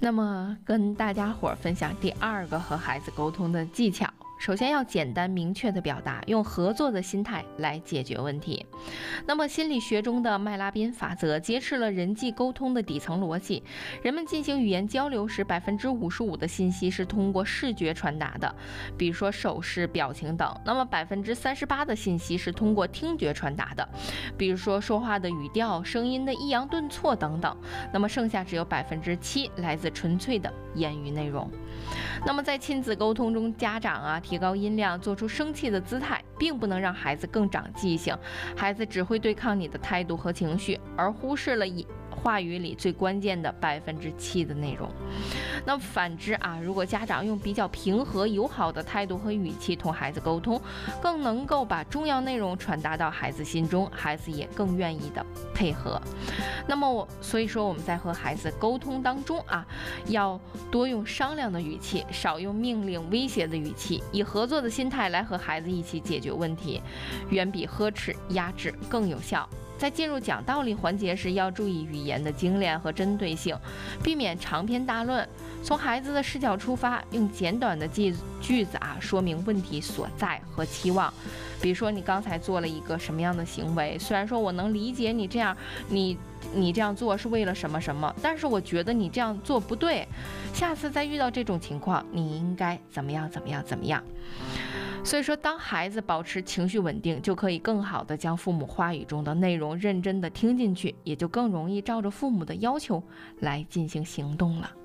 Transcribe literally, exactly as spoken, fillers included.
那么跟大家伙儿分享第二个和孩子沟通的技巧。首先要简单明确的表达，用合作的心态来解决问题。那么心理学中的麦拉宾法则揭示了人际沟通的底层逻辑。人们进行语言交流时，百分之五十五的信息是通过视觉传达的，比如说手势、表情等。那么百分之三十八的信息是通过听觉传达的，比如说说话的语调、声音的抑扬顿挫等等。那么剩下只有百分之七来自纯粹的言语内容。那么在亲子沟通中，家长啊提高音量，做出生气的姿态，并不能让孩子更长记性，孩子只会对抗你的态度和情绪，而忽视了以话语里最关键的百分之七的内容。那反之啊，如果家长用比较平和友好的态度和语气同孩子沟通，更能够把重要内容传达到孩子心中，孩子也更愿意的配合。那么我所以说我们在和孩子沟通当中啊，要多用商量的语气，少用命令威胁的语气，以合作的心态来和孩子一起解决问题，远比呵斥压制更有效。在进入讲道理环节时，要注意语言的精炼和针对性，避免长篇大论，从孩子的视角出发，用简短的句句子啊说明问题所在和期望。比如说你刚才做了一个什么样的行为，虽然说我能理解你这样你你这样做是为了什么什么，但是我觉得你这样做不对，下次再遇到这种情况，你应该怎么样怎么样怎么样。所以说，当孩子保持情绪稳定，就可以更好的将父母话语中的内容认真的听进去，也就更容易照着父母的要求来进行行动了。